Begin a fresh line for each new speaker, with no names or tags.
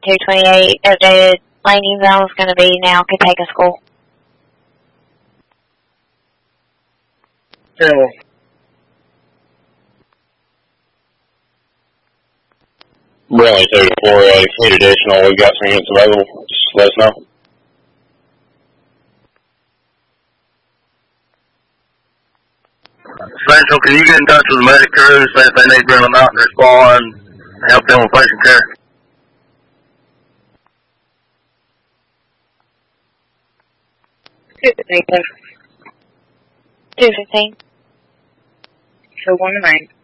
228 updated landing zone is going to be now Kateka School.
Yeah.
Brilliant 34, fleet additional. We've got some units available. Just let us know.
Central, can you get in touch with the medic crew, say if they need to bring them out and respond, help them with patient care?
$215. So 1 to 9.